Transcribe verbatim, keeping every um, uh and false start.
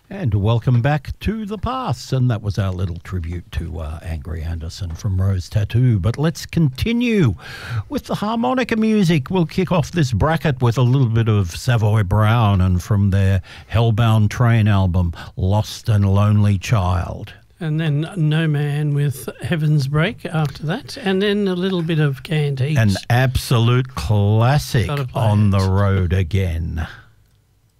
And welcome back to the past. And that was our little tribute to uh, Angry Anderson from Rose Tattoo. But let's continue with the harmonica music. We'll kick off this bracket with a little bit of Savoy Brown and from their Hellbound Train album, Lost and Lonely Child. And then No Man with Heaven's Break after that. And then a little bit of Canned Heat. An absolute classic, On the Road Again.